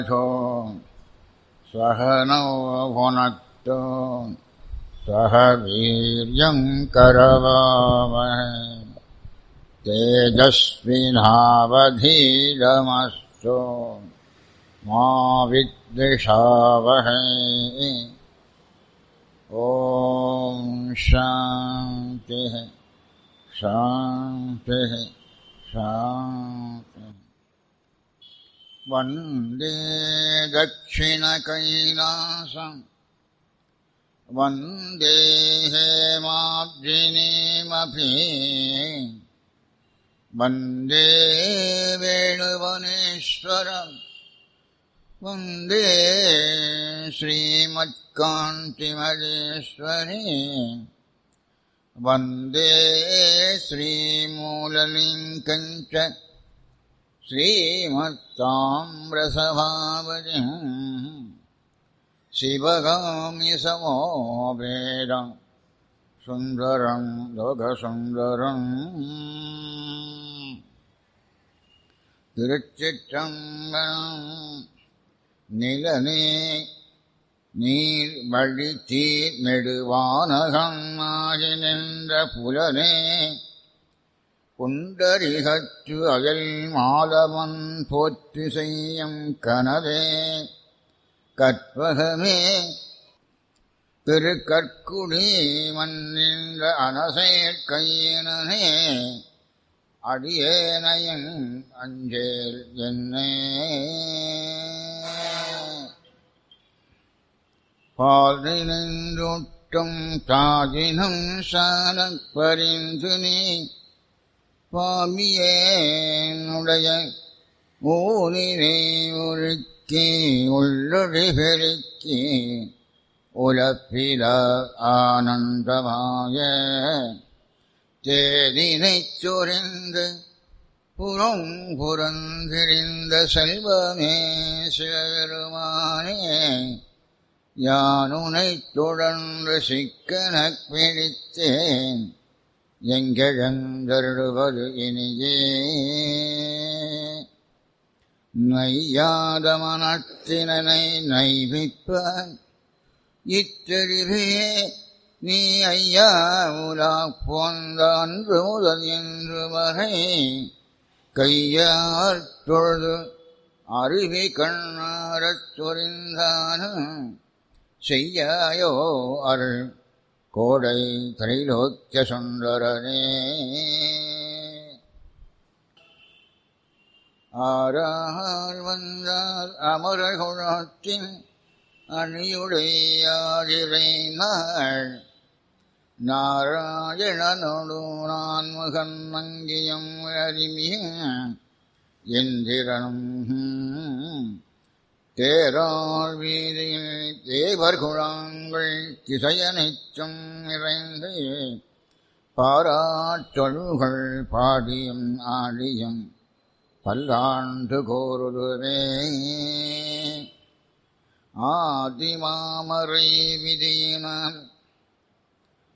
सहनौ भुनक्तु सह वीर्यं करवावहै तेजस्विनावधीतमस्तु मा विद्विषावहै। ॐ शान्तिः शान्तिः शान्तिः। वन्दे दक्षिणकैलासं वन्दे हेमाब्जिनीमपि वन्दे वेणुवनेश्वरं वन्दे श्रीमत्कान्तिमजेश्वरी वन्दे श्रीमूललिङ्गं च श्रीमत्ताम्रसभावतिं शिवगामि समोपेदं सुन्दरं लोकसुन्दरम्। திருச்சிற்றம்பலம். நிலனே நீர்வழித்தீர் நெடுவானகம் ஆகி நின்ற புலனே புண்டரிகற்று அயல் மாலவன் போற்றி செய்யும் கனவே கற்பகமே திருக்கற்குடி மன்னின்ற அனசேர் கையினனே அடியேனையும் அஞ்சேல் என்னே. பாதி நின்றொட்டும் தாகினும் சாலப் பரிந்து நீ பாமியேனுடைய ஊனினை உருக்கி உள்ளொழி பெருக்கி உலப்பில ஆனந்தமாய தேதினைச் சொரிந்து புறம் புறந்திரிந்த செல்வமே சிவபெருமானே யானுனைத் தொடர்ந்து சிக்கனப் பிடித்தேன் எங்கெழுந்தருளுவது இனியே. நையாத மனத்தினை நைவிப்பான் இத்தெரிவே நீ ஐயா உலா போந்த அன்று முதல் என்று வரை கையார் தொழுது அருவி கண்ணாரச் சொரிந்தானும் செய்யாயோ அருள் கோடை திரைலோக்கிய சுந்தரனே. ஆரார் வந்தார் அமரகுணத்தின் அணியுடையாதிரை நாள் நாராயணனோடு நான் முகன் மங்கியம் அறிமிய எந்திரனும் தேராள் வீதியில் தேவர் குழாங்கள் திசையனைச்சும் நிறைந்து பாராட்டொழுகள் பாடியும் ஆடியும் பல்லாண்டு கோருதுவே. ஆதிமாமரை விதியினால்